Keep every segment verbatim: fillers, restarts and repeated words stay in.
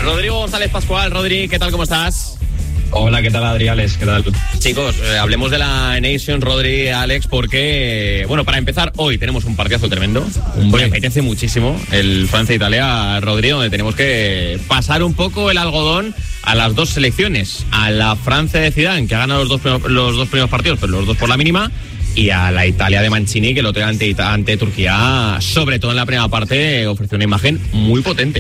Rodrigo González Pascual. Rodri, ¿qué tal? ¿Cómo estás? Hola, ¿qué tal, Adri, Alex? ¿Qué tal? Chicos, eh, hablemos de la Nation, Rodri, Alex, porque, bueno, para empezar, hoy tenemos un partidazo tremendo. Me apetece muchísimo el Francia-Italia, Rodri, donde tenemos que pasar un poco el algodón a las dos selecciones. A la Francia de Zidane, que ha ganado los dos, los dos primeros partidos, pero los dos por la mínima, y a la Italia de Mancini, que lo tenga ante, ante Turquía, sobre todo en la primera parte, ofreció una imagen muy potente.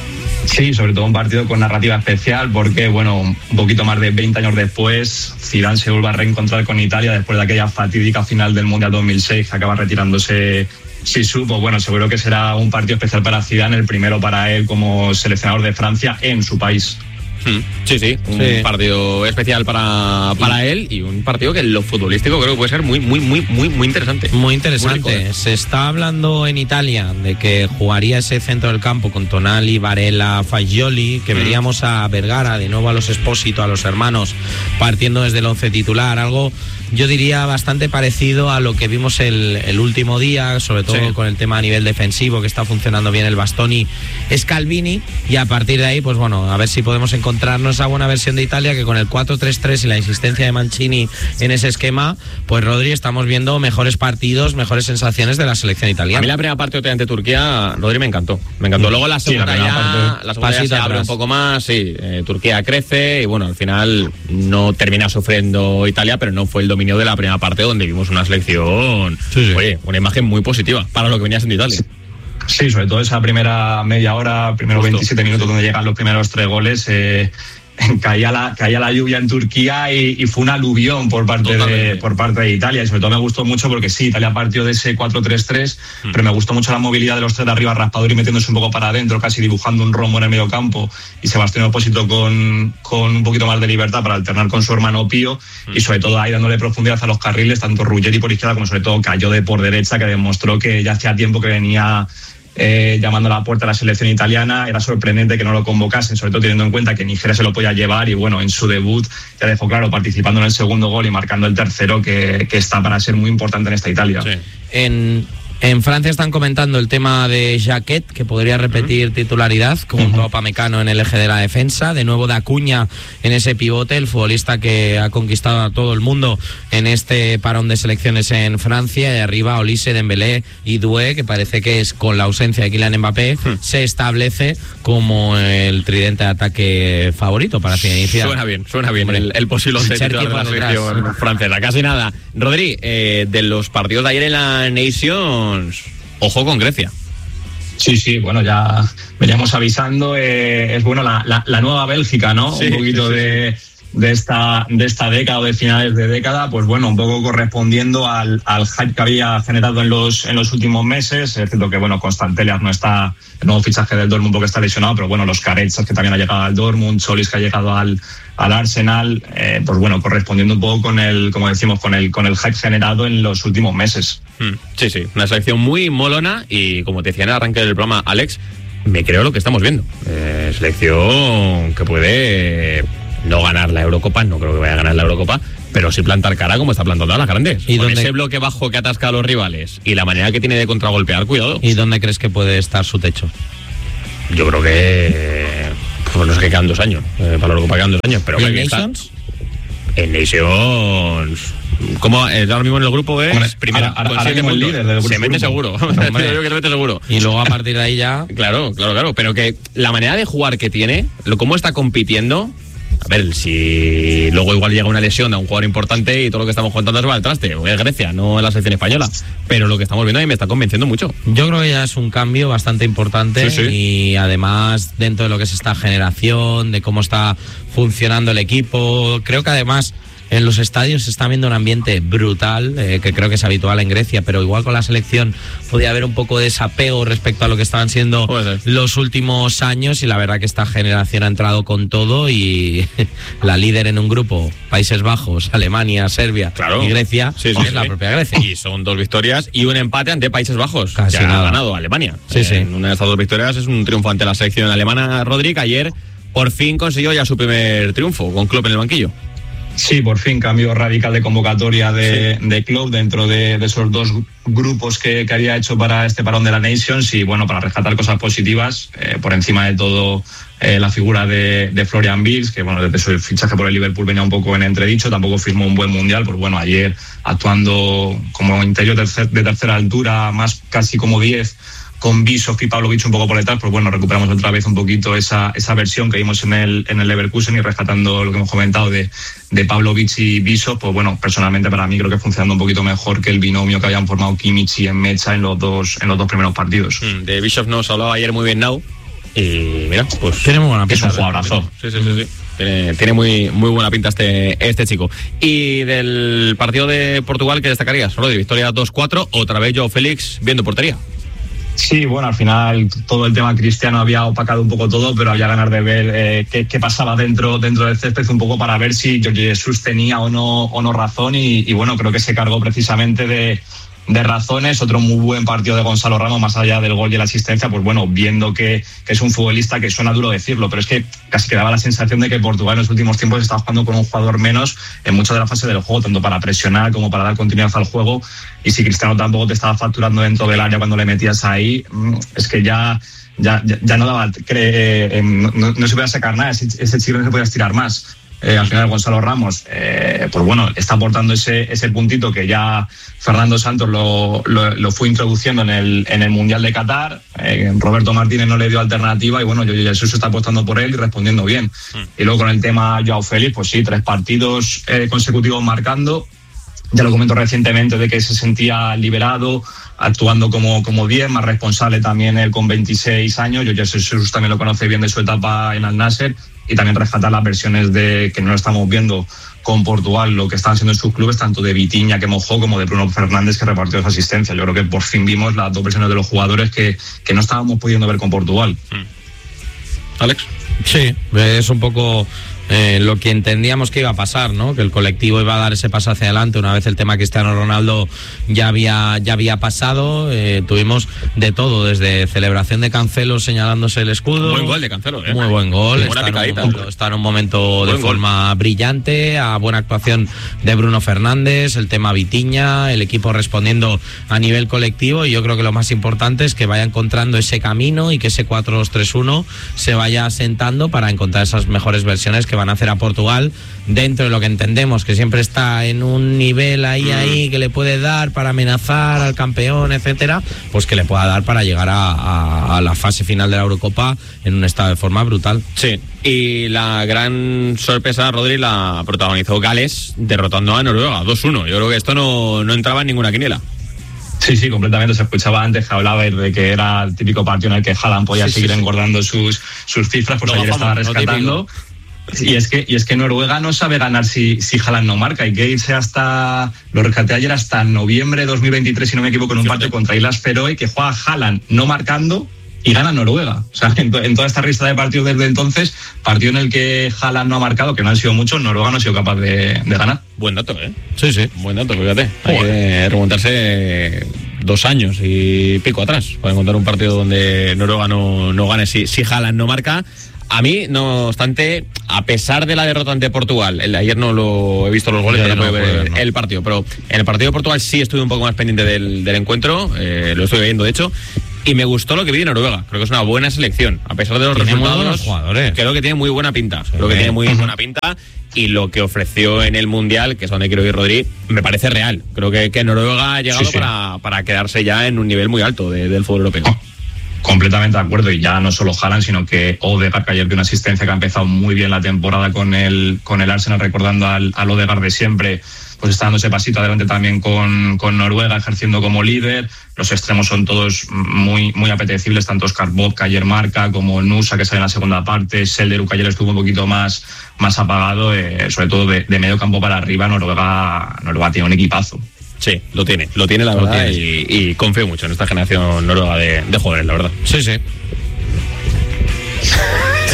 Sí, sobre todo un partido con narrativa especial porque, bueno, un poquito más de veinte años después, Zidane se vuelve a reencontrar con Italia después de aquella fatídica final del Mundial dos mil seis que acaba retirándose Zizou. Pues bueno, seguro que será un partido especial para Zidane, el primero para él como seleccionador de Francia en su país. Sí, sí, un sí. partido especial para, para él y un partido que en lo futbolístico creo que puede ser muy, muy, muy, muy, muy interesante. Muy interesante. Muy rico, ¿eh? Se está hablando en Italia de que jugaría ese centro del campo con Tonali, Varela, Fagioli, que mm. veríamos a Vergara, de nuevo a los Espósito, a los hermanos, partiendo desde el once titular, algo yo diría bastante parecido a lo que vimos el, el último día, sobre todo sí. con el tema a nivel defensivo, que está funcionando bien el Bastoni, Scalvini, y a partir de ahí, pues bueno, a ver si podemos encontrarnos esa buena versión de Italia, que con el cuatro tres tres y la insistencia de Mancini en ese esquema, pues Rodri, estamos viendo mejores partidos, mejores sensaciones de la selección italiana. A mí la primera parte ante Turquía, Rodri, me encantó, me encantó. Luego la segunda sí, la ya, parte, la segunda ya se abre atrás. un poco más, sí, eh, Turquía crece y bueno, al final no termina sufriendo Italia, pero no fue el dominio de la primera parte donde vimos una selección, sí, sí. oye, una imagen muy positiva para lo que venía siendo Italia. Sí, sobre todo esa primera media hora, primeros Justo. veintisiete minutos donde llegan los primeros tres goles, eh, caía la caía la lluvia en Turquía y, y fue un aluvión por parte de por parte de Italia, y sobre todo me gustó mucho porque sí, Italia partió de ese cuatro tres tres, mm. pero me gustó mucho la movilidad de los tres de arriba, Raspadori metiéndose un poco para adentro, casi dibujando un rombo en el medio campo, y Sebastián Opósito con, con un poquito más de libertad para alternar con su hermano Pío, mm. y sobre todo ahí dándole profundidad a los carriles, tanto Ruggeri por izquierda como sobre todo Cayode por derecha, que demostró que ya hacía tiempo que venía Eh, llamando a la puerta a la selección italiana. Era sorprendente que no lo convocasen, sobre todo teniendo en cuenta que Nigeria se lo podía llevar, y bueno, en su debut ya dejó claro, participando en el segundo gol y marcando el tercero, que, que está para ser muy importante en esta Italia. Sí. En, en Francia están comentando el tema de Jacquet, que podría repetir uh-huh. titularidad junto uh-huh. a Upamecano en el eje de la defensa, de nuevo de Acuña en ese pivote, el futbolista que ha conquistado a todo el mundo en este parón de selecciones en Francia, y arriba Olise, Dembélé y Doué, que parece que es con la ausencia de Kylian Mbappé, uh-huh. se establece como el tridente de ataque favorito para finalizar. Suena bien, suena bien el, el posible once titular de la selección francesa, casi nada. Rodri, eh, de los partidos de ayer en la Nation, ojo con Grecia. Sí, sí, bueno, ya veníamos avisando, eh, es bueno la, la, la nueva Bélgica, ¿no? Sí, un poquito sí, sí. de de esta de esta década o de finales de década, pues bueno, un poco correspondiendo al, al hype que había generado en los en los últimos meses. Es cierto que bueno, Constantelias no está, el nuevo fichaje del Dortmund porque está lesionado, pero bueno, los Carechas, que también ha llegado al Dortmund, Solis, que ha llegado al al Arsenal, eh, pues bueno, correspondiendo un poco con el, como decimos, con el con el hype generado en los últimos meses. Sí, sí, una selección muy molona, y como te decía en el arranque del programa, Alex, me creo lo que estamos viendo. Eh, selección que puede no ganar la Eurocopa, no creo que vaya a ganar la Eurocopa, pero sí plantar cara como está plantando a las grandes. ¿Y con dónde? Ese bloque bajo que atasca a los rivales y la manera que tiene de contragolpear, cuidado. ¿Y dónde crees que puede estar su techo? Yo creo que... Pues no sé, que quedan dos años. Eh, para la Eurocopa quedan dos años, pero... ¿Y en Nations? En Nations... ¿Cómo es ahora mismo en el grupo? Es Hombre, primera. Ahora, ahora mismo el líder del grupo. Se mete seguro. Yo creo que se mete seguro. Y luego a partir de ahí ya... Claro, claro, claro. Pero que la manera de jugar que tiene, lo cómo está compitiendo... A ver, si luego igual llega una lesión a un jugador importante y todo lo que estamos contando se va al traste, o es Grecia, no la selección española, pero lo que estamos viendo ahí me está convenciendo mucho. Yo creo que ya es un cambio bastante importante, sí, sí. Y además dentro de lo que es esta generación, de cómo está funcionando el equipo, creo que además en los estadios se está viendo un ambiente brutal, eh, que creo que es habitual en Grecia, pero igual con la selección podía haber un poco de desapego respecto a lo que estaban siendo los últimos años, y la verdad que esta generación ha entrado con todo, y la líder en un grupo, Países Bajos, Alemania, Serbia, claro, y Grecia, sí, sí, es sí, la propia Grecia. Y son dos victorias y un empate ante Países Bajos, casi que nada. ha ganado Alemania. Sí, eh, sí. En una de estas dos victorias es un triunfo ante la selección alemana. Rodri, ayer por fin consiguió ya su primer triunfo con Klopp en el banquillo. Sí, por fin, cambio radical de convocatoria de, sí. de club dentro de, de esos dos grupos que, que había hecho para este parón de la Nations y bueno, para rescatar cosas positivas, eh, por encima de todo eh, la figura de, de Florian Wirtz, que bueno, desde su fichaje por el Liverpool venía un poco en entredicho, tampoco firmó un buen mundial, pues bueno, ayer actuando como interior tercer, de tercera altura, más casi como diez, con Bischoff y Pavlovic un poco por detrás, pues bueno, recuperamos otra vez un poquito esa, esa versión que vimos en el, en el Leverkusen y rescatando lo que hemos comentado de, de Pavlovic y Bischoff, pues bueno, personalmente para mí creo que funcionando un poquito mejor que el binomio que habían formado Kimmich y Mecha en los dos, en los dos primeros partidos. Mm, de Bischoff nos hablaba ayer muy bien Nau y mira, pues tiene muy buena pinta, es un jugadorazo. Sí, sí, sí, sí. Tiene, tiene muy, muy buena pinta este, este chico. Y del partido de Portugal, ¿qué destacarías? Rodri, victoria dos cuatro, otra vez Joao Félix viendo portería. Sí, bueno, al final todo el tema cristiano había opacado un poco todo, pero había ganas de ver eh, qué, qué pasaba dentro, dentro del césped un poco para ver si Jorge Jesús tenía o no, o no razón y, y bueno, creo que se cargó precisamente de, de razones. Otro muy buen partido de Gonzalo Ramos, más allá del gol y la asistencia, pues bueno, viendo que, que es un futbolista que suena duro decirlo, pero es que casi que daba la sensación de que Portugal en los últimos tiempos estaba jugando con un jugador menos en mucha de la fase del juego, tanto para presionar como para dar continuidad al juego. Y si Cristiano tampoco te estaba facturando dentro del área cuando le metías ahí, es que ya, ya, ya no daba, cree, no, no se podía sacar nada, ese, ese chico no se podía estirar más. Eh, al final Gonzalo Ramos, eh, pues bueno, está aportando ese, ese puntito que ya Fernando Santos lo, lo, lo fue introduciendo en el, en el Mundial de Qatar. Eh, Roberto Martínez no le dio alternativa y bueno, Jorge Jesús está apostando por él y respondiendo bien. Mm. Y luego con el tema Joao Félix, pues sí, tres partidos eh, consecutivos marcando. Ya lo comento recientemente de que se sentía liberado, actuando como, como bien, más responsable también él con veintiséis años. Jorge Jesús también lo conoce bien de su etapa en Al Nassr. Y también rescatar las versiones de que no lo estamos viendo con Portugal, lo que están haciendo en sus clubes, tanto de Vitinha que mojó como de Bruno Fernández que repartió esa asistencia. Yo creo que por fin vimos las dos versiones de los jugadores que, que no estábamos pudiendo ver con Portugal. Alex. Sí, es un poco eh, lo que entendíamos que iba a pasar, ¿no? Que el colectivo iba a dar ese paso hacia adelante una vez el tema Cristiano Ronaldo ya había ya había pasado. Eh, tuvimos de todo, desde celebración de Cancelo señalándose el escudo. Buen gol de Cancelo, ¿eh? Muy buen gol. Muy está, en en momento, está en un momento buen de forma gol. brillante, a buena actuación de Bruno Fernández, el tema Vitinha, el equipo respondiendo a nivel colectivo, y yo creo que lo más importante es que vaya encontrando ese camino y que ese cuatro dos tres uno se vaya asentando para encontrar esas mejores versiones que van a hacer a Portugal dentro de lo que entendemos que siempre está en un nivel ahí ahí que le puede dar para amenazar al campeón, etcétera, pues que le pueda dar para llegar a, a, a la fase final de la Eurocopa en un estado de forma brutal. Sí, y la gran sorpresa, Rodri, la protagonizó Gales derrotando a Noruega dos uno. Yo creo que esto no, no entraba en ninguna quiniela. Sí, sí, completamente. Se escuchaba antes que hablaba de que era el típico partido en el que Haaland podía sí, seguir sí, engordando sí. sus sus cifras, pues no, ayer estaba rescatando. Y es que y es que Noruega no sabe ganar si, si Haaland no marca. Hay que irse hasta, lo rescaté ayer, hasta noviembre de dos mil veintitrés, si no me equivoco, en un partido contra Islas Feroe, que juega Haaland no marcando y gana Noruega. O sea, en, to, en toda esta lista de partidos desde entonces, partido en el que Haaland no ha marcado, que no han sido muchos, Noruega no ha sido capaz de, de ganar. Buen dato, ¿eh? Sí, sí. Buen dato, fíjate. Hay que remontarse dos años y pico atrás para encontrar un partido donde Noruega no, no gane si, si Haaland no marca. A mí, no obstante, a pesar de la derrota ante Portugal, el de ayer no lo he visto los goles, no, no puedo ver ver, no. el partido, pero en el partido de Portugal sí estuve un poco más pendiente del, del encuentro, eh, lo estoy viendo de hecho, y me gustó lo que vi de Noruega. Creo que es una buena selección, a pesar de los tiene resultados. Jugadores. Creo que tiene muy buena pinta, sí, creo que tiene muy buena pinta, y lo que ofreció en el Mundial, que es donde quiero ir, Rodri, me parece real. Creo que, que Noruega ha llegado sí, sí. Para, para quedarse ya en un nivel muy alto de, del fútbol europeo. Oh. Completamente de acuerdo, y ya no solo Haaland, sino que Odegaard, que ayer de una asistencia que ha empezado muy bien la temporada con el, con el Arsenal, recordando al, al Odegaard de siempre, pues está dando ese pasito adelante también con, con Noruega, ejerciendo como líder. Los extremos son todos muy, muy apetecibles, tanto Oscar Bob, que ayer marca, como Nusa, que sale en la segunda parte, Selderu, que ayer estuvo un poquito más, más apagado, eh, sobre todo de, de medio campo para arriba. Noruega, Noruega tiene un equipazo. Sí, lo tiene, lo tiene la lo verdad tiene. Y, y confío mucho en esta generación noruega de, de jugadores, la verdad. Sí, sí.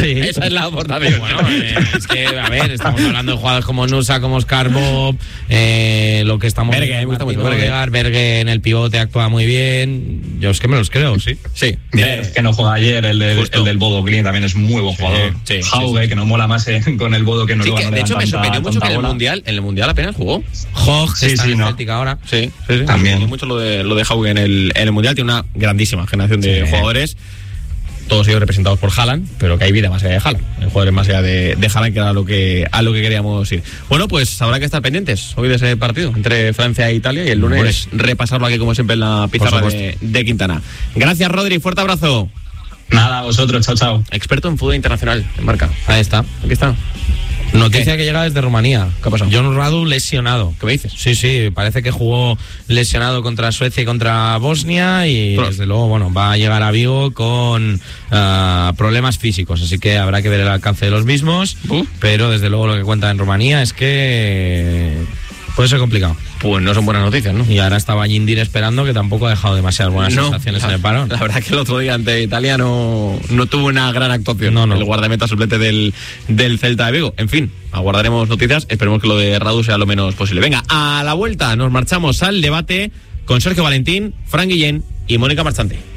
Sí. Esa es la aportación. Bueno, eh, es que, a ver, estamos hablando de jugadores como Nusa, como Oscar Bob, eh, lo que estamos Berge, me gusta mucho Berge. Berge en el pivote actúa muy bien. Yo es que me los creo, sí. Sí. Eh, que no juega ayer, el, del, el del Bodo Glimt también es muy buen jugador. Sí, sí, Jauge, sí, sí. que no mola más eh, con el Bodo que no Sí, lo que, no de le hecho, dan me tanta- sorprendió mucho tanta que en el bola. Mundial, en el Mundial apenas jugó. Hog, Sí, que está sí, en no. Celtic ahora. Sí, sí, sí. También. Me sorprendió mucho lo de, lo de Hauge en el, en el Mundial. Tiene una grandísima generación de Sí. jugadores. Todos ellos representados por Haaland, pero que hay vida más allá de Haaland. El jugador es más allá de, de Haaland, que era lo que, a lo que queríamos ir. Bueno, pues habrá que estar pendientes hoy de ese partido entre Francia e Italia y el lunes repasarlo aquí como siempre en la pizarra de, de Quintana. Gracias, Rodri, fuerte abrazo. Nada, a vosotros, chao, chao. Experto en fútbol internacional, en marca. Ahí está. Aquí está. Noticia que llega desde Rumanía. ¿Qué ha pasado? John Radu lesionado. ¿Qué me dices? Sí, sí, parece que jugó lesionado contra Suecia y contra Bosnia y Pero- desde luego, bueno, va a llegar a Vigo con ah, problemas físicos, así que habrá que ver el alcance de los mismos, Uf. pero desde luego lo que cuenta en Rumanía es que puede ser complicado. Pues no son buenas noticias, ¿no? Y ahora estaba Gindir esperando, que tampoco ha dejado demasiadas buenas No, sensaciones la, en el parón. La verdad que el otro día ante Italia no, no tuvo una gran actuación. No, no. El guardameta suplente del, del Celta de Vigo. En fin, aguardaremos noticias. Esperemos que lo de Radu sea lo menos posible. Venga, a la vuelta nos marchamos al debate con Sergio Valentín, Fran Guillén y Mónica Marchante.